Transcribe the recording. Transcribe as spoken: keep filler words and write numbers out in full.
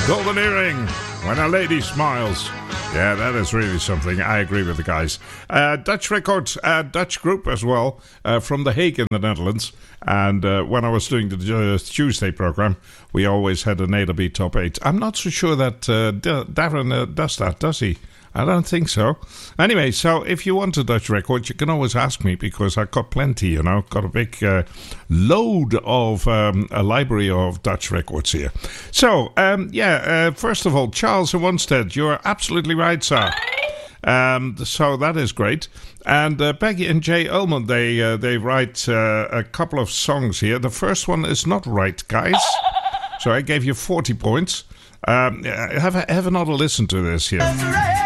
Golden Earring, When a Lady Smiles. Yeah, that is really something. I agree with the guys. Uh, Dutch record, uh, Dutch group as well, uh, from The Hague in the Netherlands. And uh, when I was doing the uh, Tuesday program, we always had an A to B top eight. I'm not so sure that uh, D- Darren uh, does that, does he? I don't think so. Anyway, so if you want a Dutch record, you can always ask me, because I've got plenty, you know. Got a big uh, load of um, a library of Dutch records here. So, um, yeah, uh, first of all, Charles in Wanstead, you're absolutely right, sir. Um, so that is great. And uh, Peggy and Jay Ullman, they, uh, they write uh, a couple of songs here. The first one is not right, guys. So I gave you forty points. Um, have, a, have another listen to this here.